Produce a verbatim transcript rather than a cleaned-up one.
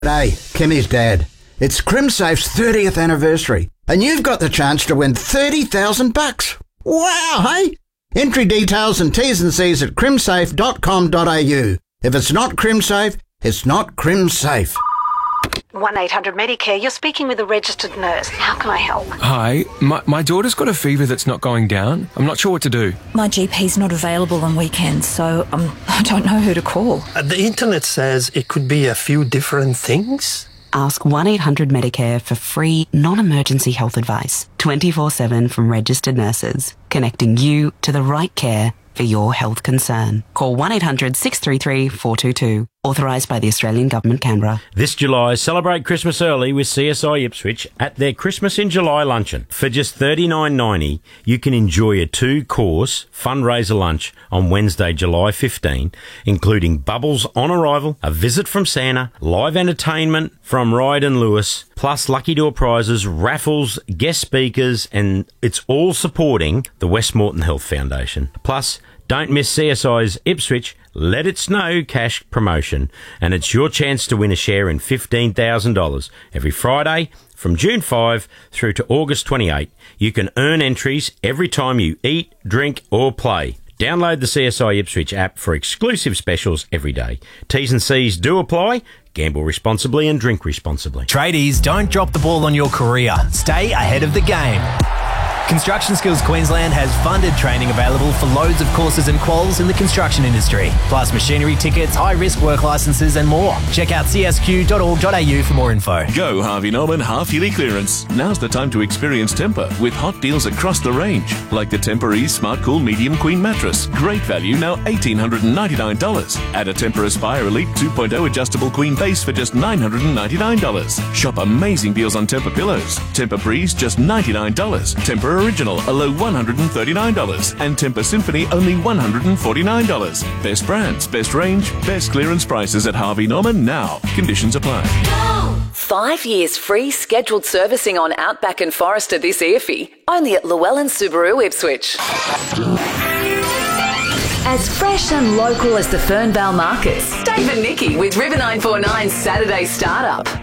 Hey, Kimmy's dad. It's CrimSafe's thirtieth anniversary, and you've got the chance to win thirty thousand bucks. Wow, hey? Entry details and T's and C's at crimsafe dot com dot a u. If it's not CrimSafe, it's not CrimSafe. one eight hundred Medicare, you're speaking with a registered nurse. How can I help? Hi, my, my daughter's got a fever that's not going down. I'm not sure what to do. My G P's not available on weekends, so um, I don't know who to call. Uh, the internet says it could be a few different things. Ask one eight hundred Medicare for free, non-emergency health advice, twenty-four seven from registered nurses, connecting you to the right care for your health concern. Call one eight hundred six three three four two two. Authorised by the Australian Government, Canberra. This July, celebrate Christmas early with C S I Ipswich at their Christmas in July luncheon. For just thirty-nine ninety, you can enjoy a two-course fundraiser lunch on Wednesday, July fifteenth, including bubbles on arrival, a visit from Santa, live entertainment from Ride and Lewis, plus lucky door prizes, raffles, guest speakers, and it's all supporting the West Moreton Health Foundation. Plus, don't miss C S I's Ipswich Let It Snow cash promotion, and it's your chance to win a share in fifteen thousand dollars. Every Friday from June fifth through to August twenty-eighth. You can earn entries every time you eat, drink or play. Download the C S I Ipswich app for exclusive specials every day. T's and C's do apply. Gamble responsibly and drink responsibly. Tradies, don't drop the ball on your career. Stay ahead of the game. Construction Skills Queensland has funded training available for loads of courses and quals in the construction industry, plus machinery tickets, high-risk work licences and more. Check out c s q dot org dot a u for more info. Go Harvey Norman half-yearly clearance. Now's the time to experience Tempur with hot deals across the range, like the Tempur Ease Smart Cool Medium Queen Mattress. Great value, now one thousand eight hundred ninety-nine dollars. Add a Tempur Aspire Elite two point oh adjustable queen base for just nine hundred ninety-nine dollars. Shop amazing deals on Tempur pillows. Tempur Breeze, just ninety-nine dollars. Tempur Original, a low one hundred thirty-nine dollars. And Tempur Symphony, only one hundred forty-nine dollars. Best brands, best range, best clearance prices at Harvey Norman now. Conditions apply. Five years free scheduled servicing on Outback and Forester this E F I. Only at Llewellyn Subaru Ipswich. As fresh and local as the Fernvale markets. Dave and Nikki with River nine four nine Saturday Startup.